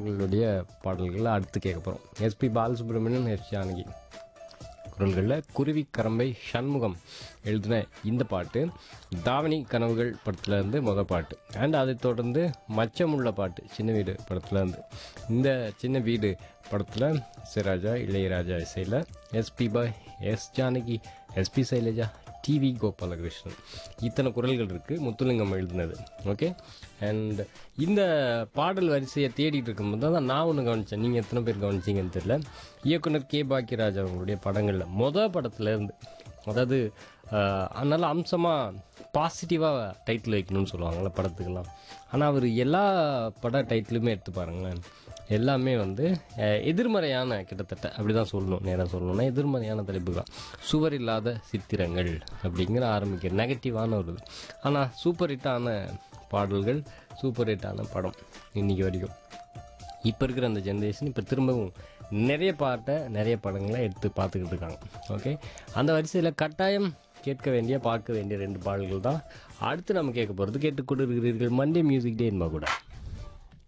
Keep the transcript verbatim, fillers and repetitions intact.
அவர்களுடைய பாடல்களை அடுத்து கேட்க போகிறோம். எஸ்பி பாலசுப்ரமணியன், எஸ் ஜானகி குரல்களில் குருவி கரம்பை சண்முகம் எழுதின இந்த பாட்டு தாவணி கனவுகள் படத்தில் இருந்து மொதல் பாட்டு. அண்ட் அதை தொடர்ந்து மச்சமுள்ள பாட்டு சின்ன வீடு படத்தில் இருந்து. இந்த சின்ன வீடு படத்தில் சிராஜா இளையராஜா இசையில் எஸ்பி பாய், S Janaki, SP Shailaja, TV Gopalakrishnan இத்தனை குரல்கள் இருக்குது. முத்துலிங்கம் எழுதினது. ஓகே. அண்ட் இந்த பாடல் வரிசையை தேடிட்டு இருக்கும்போது தான் நான் ஒன்று கவனித்தேன். நீங்கள் எத்தனை பேர் கவனிச்சிங்கன்னு தெரியல. இயக்குனர் கே பாக்கியராஜ் அவங்களுடைய படங்களில் மொதல் படத்துலேருந்து, அதாவது அதனால் அம்சமாக பாசிட்டிவாக டைட்டில் வைக்கணும்னு சொல்லுவாங்கள்ல படத்துக்கெல்லாம். ஆனால் அவர் எல்லா பட டைட்டிலுமே எடுத்து பாருங்களேன், எல்லாமே வந்து எதிர்மறையான, கிட்டத்தட்ட அப்படி தான் சொல்லணும், நேராக சொல்லணும்னா எதிர்மறையான தலைப்பு தான். சுவர் இல்லாத சித்திரங்கள் அப்படிங்கிற ஆரம்பிக்கிற நெகட்டிவான ஒரு, ஆனால் சூப்பர் ஹிட்டான பாடல்கள், சூப்பர் ஹிட்டான படம் இன்றைக்கி வரைக்கும். இப்போ இருக்கிற அந்த ஜென்ரேஷன் இப்போ திரும்பவும் நிறைய பாட்டை நிறைய படங்களை எடுத்து பார்த்துக்கிட்டு இருக்காங்க. ஓகே. அந்த வரிசையில் கட்டாயம் கேட்க வேண்டிய பார்க்க வேண்டிய ரெண்டு பாடல்கள் தான் அடுத்து நம்ம கேட்க போகிறது. கேட்டுக்கொண்டு இருக்கிறீர்கள் மண்டே மியூசிக் டே என்பா கூட.